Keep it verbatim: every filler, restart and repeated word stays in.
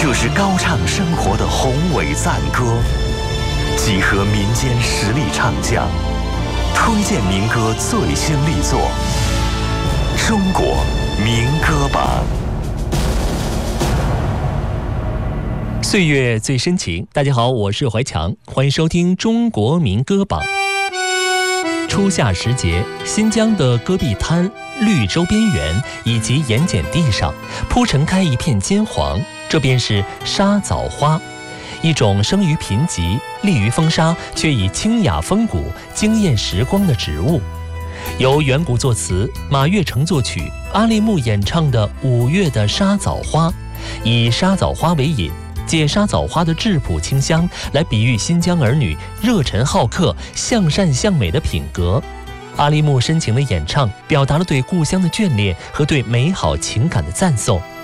这是高唱生活的宏伟赞歌，集合民间实力唱将，推荐民歌最新力作，中国民歌榜。 岁月最深情，大家好，我是怀强，欢迎收听中国民歌榜。初夏时节，新疆的戈壁滩、绿洲边缘以及盐碱地上铺陈开一片金黄，这便是沙枣花，一种生于贫瘠、立于风沙，却以清雅风骨惊艳时光的植物。由远古作词，马月成作曲，阿力木演唱的五月的沙枣花，以沙枣花为引，借沙枣花的质朴清香来比喻新疆儿女热忱好客、向善向美的品格。阿力木深情的演唱，表达了对故乡的眷恋和对美好情感的赞颂。